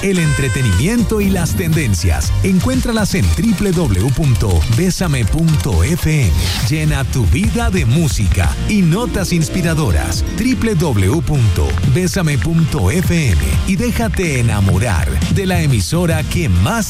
el entretenimiento y las tendencias. Encuéntralas en www.besame.fm. Llena tu vida de música y notas inspiradoras. www.besame.fm y déjate enamorar de la emisora que más